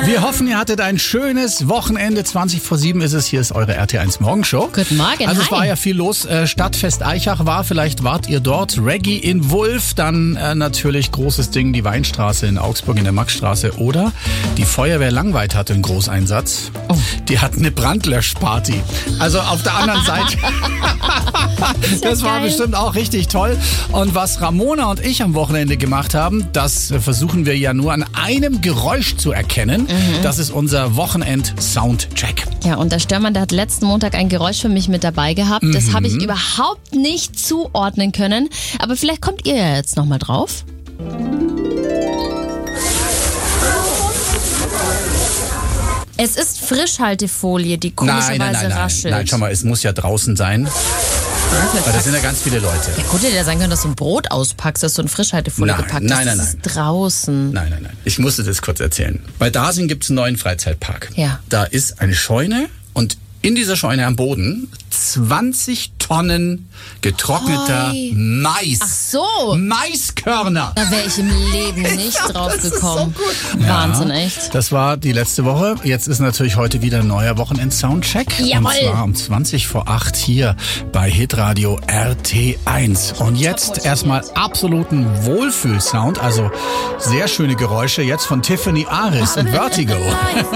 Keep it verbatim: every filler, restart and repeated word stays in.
Wir hoffen, ihr hattet ein schönes Wochenende. zwanzig vor sieben ist es. Hier ist eure R T eins Morgenshow. Guten Morgen, Also es hi. war ja viel los. Äh, Stadtfest Aichach war. Vielleicht wart ihr dort. Reggae in Wulf. Dann äh, natürlich großes Ding, die Weinstraße in Augsburg in der Maxstraße. Oder die Feuerwehr Langweid hatte einen Großeinsatz. Oh. Die hatten eine Brandlöschparty. Also auf der anderen Seite. Das war geil. bestimmt auch richtig toll. Und was Ramona und ich am Wochenende gemacht haben, das versuchen wir ja nur an einem Geräusch zu erkennen. Mhm. Das ist unser Wochenend-Soundcheck. Ja, und der Störmann, der hat letzten Montag ein Geräusch für mich mit dabei gehabt. Das Mhm. habe ich überhaupt nicht zuordnen können. Aber vielleicht kommt ihr ja jetzt nochmal drauf. Es ist Frischhaltefolie, die komischerweise Nein, nein, nein, nein. raschelt. Nein, schau mal, es muss ja draußen sein. Weil da sind ja ganz viele Leute. Ja gut, hätte ja sagen können, dass du ein Brot auspackst, dass du in Frischhaltefolie Nein, gepackt nein, hast. nein, Das ist draußen. Nein, nein, nein. Ich musste das kurz erzählen. Bei Dasing gibt es einen neuen Freizeitpark. Ja. Da ist eine Scheune und in dieser Scheune am Boden zwanzig Tonnen getrockneter Hoi. Mais. Ach so. Maiskörner. Da wäre ich im Leben nicht Ja, drauf das ist gekommen. so gut. Wahnsinn, Ja, echt. Das war die letzte Woche. Jetzt ist natürlich heute wieder ein neuer Wochenend-Soundcheck. Jawohl. Und zwar um zwanzig vor acht hier bei Hitradio R T eins. Und jetzt erstmal absoluten Wohlfühlsound, also sehr schöne Geräusche jetzt von Tiffany Aris und Vertigo.